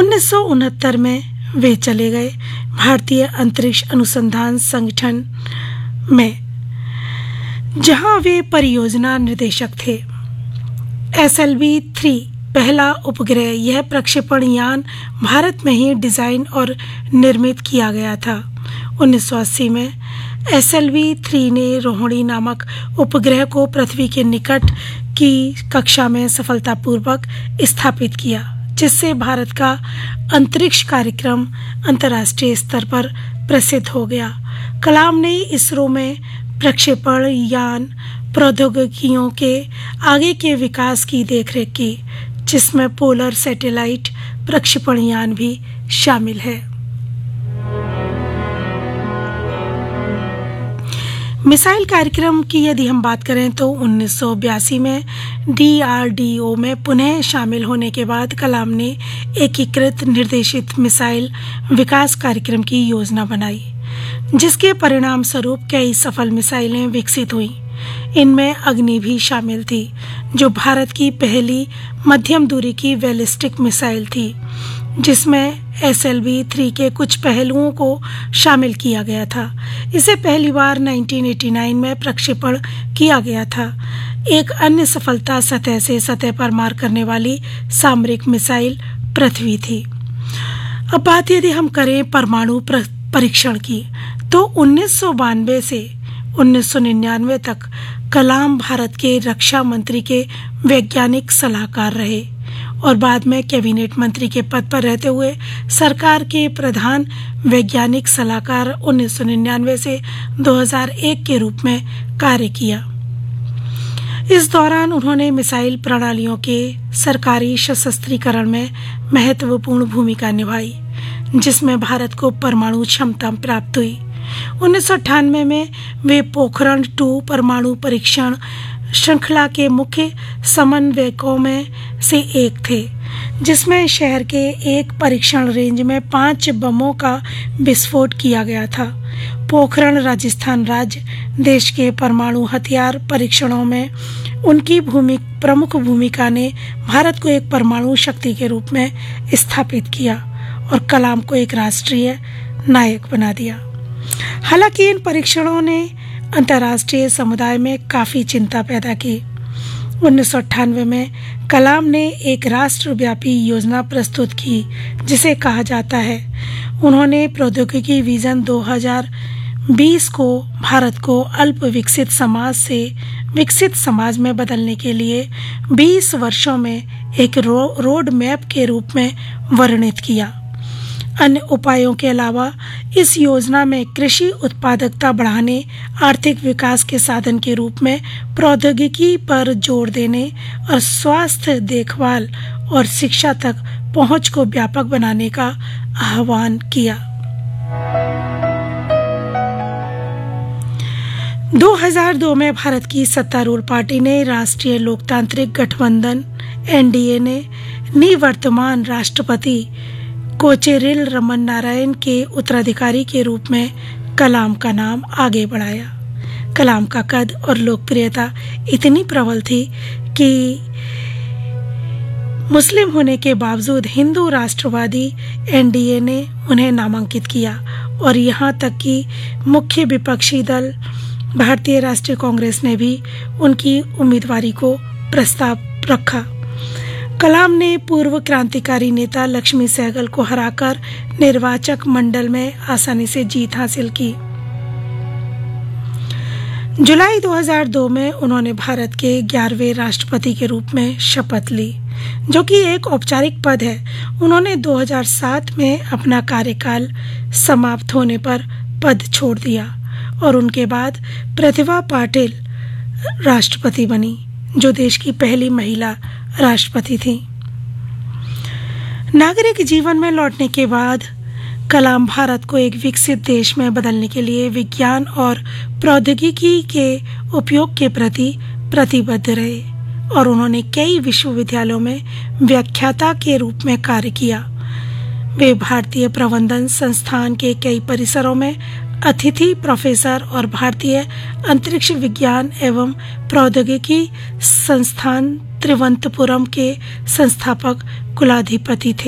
1969 में वे चले गए भारतीय अंतरिक्ष अनुसंधान संगठन में, जहां वे परियोजना निदेशक थे। SLV-3 पहला उपग्रह, यह प्रक्षेपण यान भारत में ही डिजाइन और निर्मित किया गया था। 1980 में SLV-3 ने रोहिणी नामक उपग्रह को पृथ्वी के निकट की कक्षा में सफलतापूर्वक स्थापित किया, जिससे भारत का अंतरिक्ष कार्यक्रम अंतर्राष्ट्रीय स्तर पर प्रसिद्ध हो गया। कलाम ने इसरो में प्रक्षेपण यान प्रौद्योगिकियों के आगे के विकास की देखरेख की, जिसमें पोलर सैटेलाइट प्रक्षेपण यान भी शामिल है। मिसाइल कार्यक्रम की यदि हम बात करें तो 1982 में DRDO में पुनः शामिल होने के बाद कलाम ने एकीकृत निर्देशित मिसाइल विकास कार्यक्रम की योजना बनाई, जिसके परिणाम स्वरूप कई सफल मिसाइलें विकसित हुईं। इनमें अग्नि भी शामिल थी, जो भारत की पहली मध्यम दूरी की बैलिस्टिक मिसाइल थी, जिसमें SLV-3 के कुछ पहलुओं को शामिल किया गया था। इसे पहली बार 1989 में प्रक्षेपण किया गया था। एक अन्य सफलता सतह से सतह पर मार करने वाली सामरिक मिसाइल पृथ्वी थी। अब बात यदि हम करें परमाणु परीक्षण की, तो 1992 से 1999 तक कलाम भारत के रक्षा मंत्री के वैज्ञानिक सलाहकार रहे और बाद में कैबिनेट मंत्री के पद पर रहते हुए सरकार के प्रधान वैज्ञानिक सलाहकार 1999 से 2001 के रूप में कार्य किया। इस दौरान उन्होंने मिसाइल प्रणालियों के सरकारी सशस्त्रीकरण में महत्वपूर्ण भूमिका निभाई, जिसमें भारत को परमाणु क्षमता प्राप्त हुई। 1998 में वे पोखरण 2 परमाणु परीक्षण श्रृंखला के मुख्य समन्वयकों में से एक थे, जिसमें शहर के एक परीक्षण रेंज में 5 बमों का विस्फोट किया गया था। पोखरण राजस्थान राज्य देश के परमाणु हथियार परीक्षणों में उनकी प्रमुख भूमिका ने भारत को एक परमाणु शक्ति के रूप में स्थापित किया और कलाम को एक राष्ट्रीय नायक बना दिया। हालांकि इन परीक्षणों ने अंतर्राष्ट्रीय समुदाय में काफी चिंता पैदा की। 1998 में कलाम ने एक राष्ट्रव्यापी योजना प्रस्तुत की, जिसे कहा जाता है। उन्होंने प्रौद्योगिकी विजन 2020 को भारत को अल्प विकसित समाज से विकसित समाज में बदलने के लिए 20 वर्षों में एक रोड मैप के रूप में वर्णित किया। अन्य उपायों के अलावा इस योजना में कृषि उत्पादकता बढ़ाने, आर्थिक विकास के साधन के रूप में प्रौद्योगिकी पर जोर देने और स्वास्थ्य देखभाल और शिक्षा तक पहुंच को व्यापक बनाने का आह्वान किया। 2002 में भारत की सत्तारूढ़ पार्टी ने राष्ट्रीय लोकतांत्रिक गठबंधन NDA ने निवर्तमान राष्ट्रपति कोचेरिल रमन नारायण के उत्तराधिकारी के रूप में कलाम का नाम आगे बढ़ाया। कलाम का कद और लोकप्रियता इतनी प्रबल थी कि मुस्लिम होने के बावजूद हिंदू राष्ट्रवादी NDA ने उन्हें नामांकित किया और यहाँ तक कि मुख्य विपक्षी दल भारतीय राष्ट्रीय कांग्रेस ने भी उनकी उम्मीदवारी को प्रस्ताव रखा। कलाम ने पूर्व क्रांतिकारी नेता लक्ष्मी सहगल को हराकर निर्वाचक मंडल में आसानी से जीत हासिल की। जुलाई 2002 में उन्होंने भारत के 11वें राष्ट्रपति के रूप में शपथ ली, जो कि एक औपचारिक पद है। उन्होंने 2007 में अपना कार्यकाल समाप्त होने पर पद छोड़ दिया और उनके बाद प्रतिभा पाटिल राष्ट्रपति बनी, जो देश की पहली महिला राष्ट्रपति थी। नागरिक जीवन में लौटने के बाद कलाम भारत को एक विकसित देश में बदलने के लिए विज्ञान और प्रौद्योगिकी के उपयोग के प्रति प्रतिबद्ध रहे और उन्होंने कई विश्वविद्यालयों में व्याख्याता के रूप में कार्य किया। वे भारतीय प्रबंधन संस्थान के कई परिसरों में अतिथि प्रोफेसर और भारतीय अंतरिक्ष विज्ञान एवं प्रौद्योगिकी संस्थान त्रिवंतपुरम के संस्थापक कुलाधिपति थे।